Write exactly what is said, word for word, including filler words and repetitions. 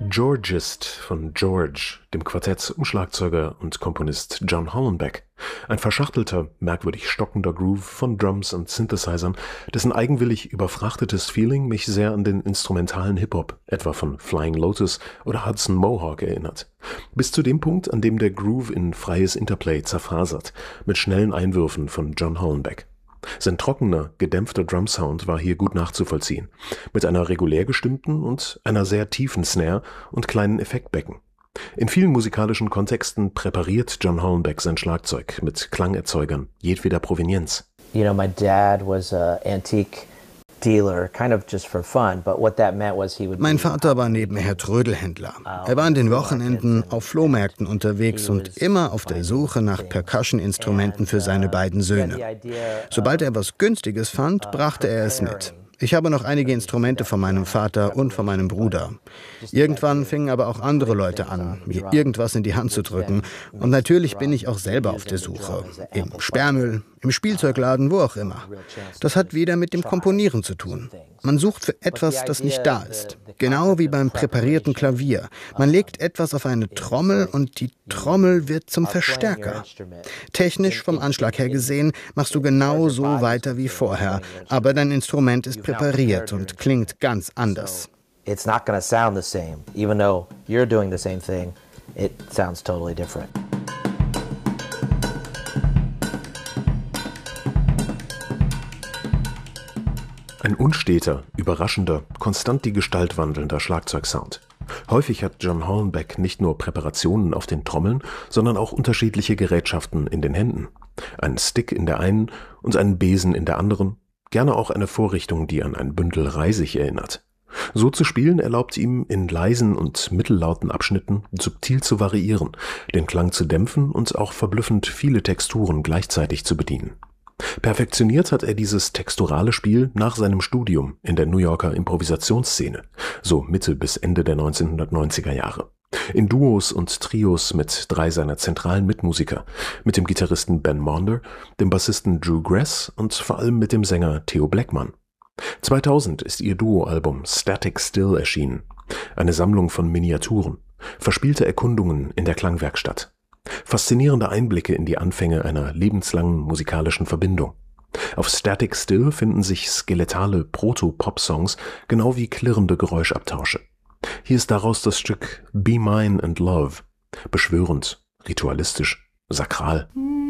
Georgist von George, dem Quartett um Schlagzeuger und Komponist John Hollenbeck. Ein verschachtelter, merkwürdig stockender Groove von Drums und Synthesizern, dessen eigenwillig überfrachtetes Feeling mich sehr an den instrumentalen Hip-Hop, etwa von Flying Lotus oder Hudson Mohawk, erinnert. Bis zu dem Punkt, an dem der Groove in freies Interplay zerfasert, mit schnellen Einwürfen von John Hollenbeck. Sein trockener, gedämpfter Drumsound war hier gut nachzuvollziehen, mit einer regulär gestimmten und einer sehr tiefen Snare und kleinen Effektbecken. In vielen musikalischen Kontexten präpariert John Hollenbeck sein Schlagzeug mit Klangerzeugern jedweder Provenienz. You know, my dad was an antique dealer, kind of just for fun, but what that meant was he would. Mein Vater war nebenher Trödelhändler. Er war an den Wochenenden auf Flohmärkten unterwegs und immer auf der Suche nach Percussion-Instrumenten für seine beiden Söhne. Sobald er was Günstiges fand, brachte er es mit. Ich habe noch einige Instrumente von meinem Vater und von meinem Bruder. Irgendwann fingen aber auch andere Leute an, mir irgendwas in die Hand zu drücken. Und natürlich bin ich auch selber auf der Suche. Im Sperrmüll, im Spielzeugladen, wo auch immer. Das hat wieder mit dem Komponieren zu tun. Man sucht für etwas, das nicht da ist. Genau wie beim präparierten Klavier. Man legt etwas auf eine Trommel und die Trommel wird zum Verstärker. Technisch vom Anschlag her gesehen machst du genau so weiter wie vorher, aber dein Instrument ist präpariert und klingt ganz anders. It's not going to sound the same, even though you're doing the same thing. It sounds totally different. Ein unsteter, überraschender, konstant die Gestalt wandelnder Schlagzeugsound. Häufig hat John Hollenbeck nicht nur Präparationen auf den Trommeln, sondern auch unterschiedliche Gerätschaften in den Händen. Einen Stick in der einen und einen Besen in der anderen, gerne auch eine Vorrichtung, die an ein Bündel Reisig erinnert. So zu spielen erlaubt ihm, in leisen und mittellauten Abschnitten subtil zu variieren, den Klang zu dämpfen und auch verblüffend viele Texturen gleichzeitig zu bedienen. Perfektioniert hat er dieses texturale Spiel nach seinem Studium in der New Yorker Improvisationsszene, so Mitte bis Ende der neunzehnhundertneunziger Jahre. In Duos und Trios mit drei seiner zentralen Mitmusiker, mit dem Gitarristen Ben Maunder, dem Bassisten Drew Grass und vor allem mit dem Sänger Theo Blackman. zweitausend ist ihr Duoalbum Static Still erschienen, eine Sammlung von Miniaturen, verspielte Erkundungen in der Klangwerkstatt. Faszinierende Einblicke in die Anfänge einer lebenslangen musikalischen Verbindung. Auf Static Still finden sich skeletale Proto-Pop-Songs, genau wie klirrende Geräuschabtausche. Hier ist daraus das Stück Be Mine and Love, beschwörend, ritualistisch, sakral.